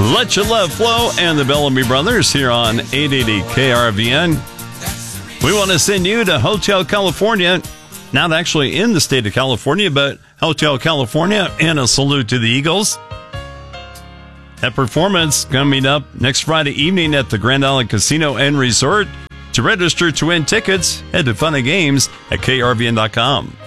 Let Your Love Flow and the Bellamy Brothers here on 880 KRVN. We want to send you to Hotel California, not actually in the state of California, but Hotel California, and a salute to the Eagles. That performance coming up next Friday evening at the Grand Island Casino and Resort. To register to win tickets, head to Fun and Games at krvn.com.